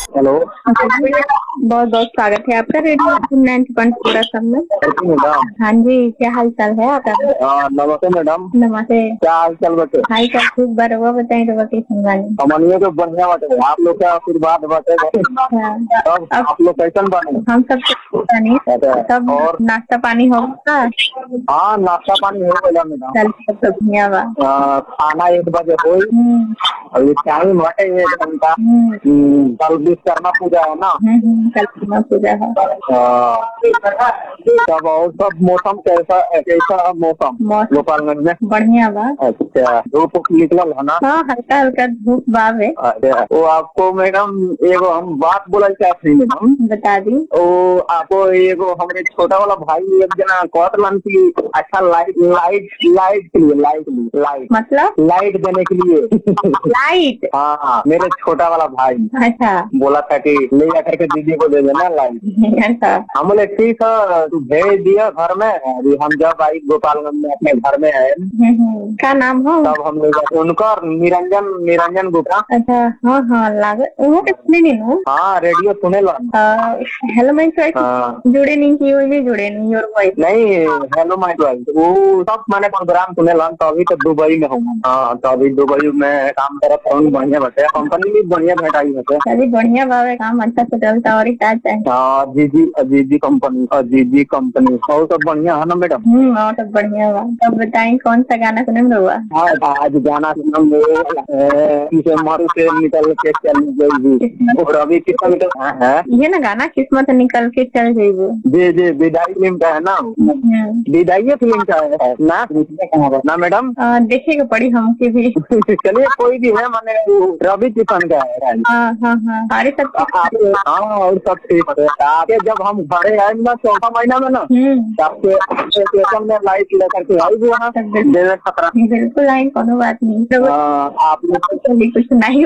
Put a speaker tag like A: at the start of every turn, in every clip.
A: Hello.
B: बहुत बहुत स्वागत है आपका रेडियो 90.4 सब में।
A: मैडम।
B: हाँ जी, क्या हाल चाल है आपका?
A: नमस्ते मैडम।
B: नमस्ते।
A: क्या हाल चाल बटे?
B: हाल चाल खूब बार हुआ, बताइए तो कैसन बानी?
A: हमनियो तो बढ़िया बाटे, आप लोग का आशीर्वाद बाटे। तब आप लोग कैसन बानी?
B: हम सब नहीं सब
A: और
B: नाश्ता पानी होगा?
A: हाँ, नाश्ता पानी हो गया मैडम।
B: चल सब बढ़िया बा।
A: खाना 1 बजे हुई। अभी टाइम बटे 1 घंटा। कल विश्वकर्मा पूजा है ना।
B: कल विश्वकर्मा पूजा है।
A: तब और सब मौसम कैसा कैसा मौसम गोपालगंज में?
B: बढ़िया बा।
A: अच्छा, धूप निकलल है ना?
B: हाँ, हल्का हल्का धूप बावे।
A: अच्छा, वो आपको मैडम एगो हम बात बोला चाहते मैडम।
B: बता दी।
A: वो आपको एगो हमारे छोटा वाला भाई एक जना कहतलन की अच्छा लाइट लाइट लाइट के लिए लाइट
B: मतलब
A: लाइट देने के लिए
B: लाइट।
A: हाँ, मेरे छोटा वाला भाई
B: अच्छा
A: बोला था कि ले जाकर के दीदी को दे देना लाइट।
B: अच्छा।
A: हम बोले ठीक है, तू भेज दिया घर में। अभी हम जब आई गोपालगंज में अपने घर में आए,
B: क्या नाम हो?
A: तब हम लोग उनका निरंजन गुप्ता।
B: अच्छा, हाँ हाँ लागत वो कितने दिन हो?
A: हाँ, रेडियो सुने लो।
B: हेलो माय चॉइस जुड़े नहीं की हुई भी जुड़े नहीं और वॉइस
A: नहीं, हेलो माय चॉइस वो सब मैंने प्रोग्राम सुने लन। तो अभी तो दुबई में हूँ। हाँ, तो अभी दुबई में काम करत हूँ। बढ़िया बटे, कंपनी भी बढ़िया भेटाई है।
B: चलिए बढ़िया बाबा, काम अच्छा से चलता और क्या चाहिए।
A: हाँ, अजीजी कंपनी और सब बढ़िया है ना मैडम?
B: और सब बढ़िया बा। तब बताइए कौन सा गाना सुने में हुआ?
A: हाँ, आज गाना सुनम मारू से निकल के चल गई और अभी कितना मीटर है
B: ये ना गाना किस्मत निकल के चल जाइए।
A: जी विदाई फिल्म का है ना? विदाई फिल्म का है ना? ना मैडम?
B: देखेगा पड़ी हमके भी।
A: चलिए कोई भी है, माने रवि किशन का है।
B: हाँ हाँ हाँ, अरे सब
A: हाँ, और सब ठीक है। आपके जब हम घरे आए ना 4वां महीना में ना, आपके स्टेशन में लाइट लेकर के आई भी वहाँ खतरा।
B: बिल्कुल आई, कोनो बात नहीं।
A: आप लोग
B: कुछ नहीं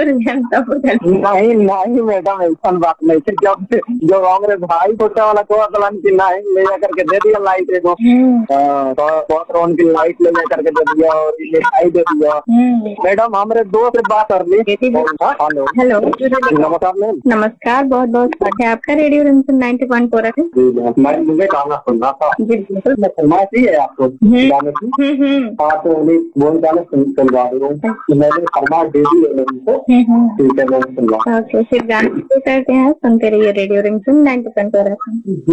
A: नहीं मैडम, ऐसा बात नहीं थी। जब हमारे भाई छोटा वाला को अकलन की लाइट ले जाकर के दे दिया लाइट एगो, तो बहुत रौन की लाइट ले जाकर के दे दिया और मिठाई दे दिया। मैडम हमारे दोस्त से बात कर ली। हेलो
B: हेलो,
A: नमस्कार मैम।
B: नमस्कार, बहुत बहुत स्वागत है आपका रेडियो रंजन 90.4 है।
A: मुझे गाना सुनना था जी, बिल्कुल मैं सुनना चाहिए आपको गाने की। हाँ, तो बोल गाने सुनवा रही हूँ। मैंने फरमाइश दे दी है उनको। ठीक है, मैं सुनवा।
B: ओके, फिर गाना करते हैं, सुनते रहिए रेडियो रंजन 90.4 है।